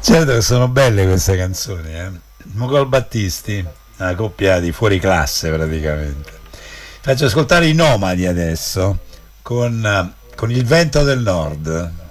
Certo che sono belle queste canzoni, eh. Mogol Battisti, una coppia di fuori classe praticamente. Faccio ascoltare i Nomadi adesso con il vento del nord.